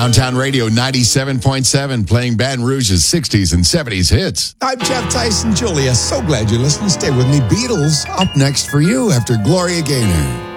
Downtown Radio 97.7, playing Baton Rouge's 60s and 70s hits. I'm Jeff Tyson, Julia. So glad you're listening. Stay with me. Beatles up next for you after Gloria Gaynor.